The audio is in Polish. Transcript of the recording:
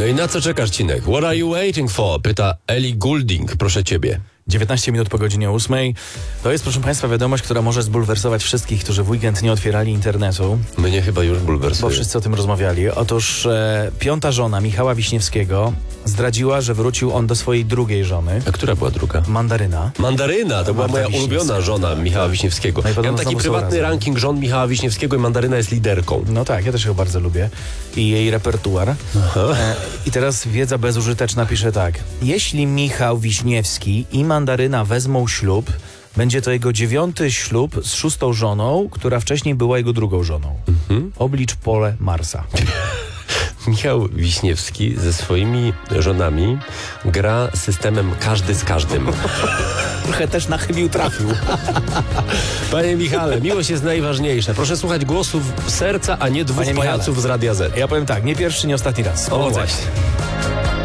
No i na co czekasz, Cinek? What are you waiting for? Pyta Ellie Goulding, proszę ciebie. 19 minut po godzinie 8. To jest, proszę Państwa, wiadomość, która może zbulwersować wszystkich, którzy w weekend nie otwierali internetu, Mnie chyba już bo bulwersuje. wszyscy o tym rozmawiali. Otóż piąta żona Michała Wiśniewskiego zdradziła, że wrócił on do swojej drugiej żony, A która była druga? Mandaryna. Mandaryna, to była Marta moja ulubiona żona Michała Wiśniewskiego. No i Ja podobno mam taki znowu są prywatny razem. ranking żon Michała Wiśniewskiego i Mandaryna jest liderką. No tak, ja też ją bardzo lubię. I jej repertuar. I teraz wiedza bezużyteczna pisze tak. Jeśli Michał Wiśniewski i Mandaryna wezmą ślub, będzie to jego 9. ślub z 6. żoną, która wcześniej była jego drugą żoną. Oblicz pole Marsa. Michał Wiśniewski ze swoimi żonami gra systemem każdy z każdym. Trochę też nachylił, trafił. Panie Michale, miłość jest najważniejsza. Proszę słuchać głosów serca, a nie dwóch Panie Michale. pajaców z Radia Z. Ja powiem tak, nie pierwszy, nie ostatni raz. O Powodzenia. właśnie.